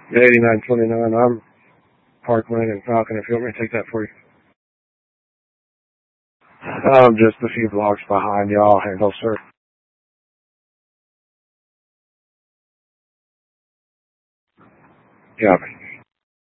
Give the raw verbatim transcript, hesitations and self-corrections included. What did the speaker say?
eighty-nine twenty-nine, I'm Parkland and Falcon, if you want me to take that for you. I'm just a few blocks behind you. I'll handle, sir. Copy.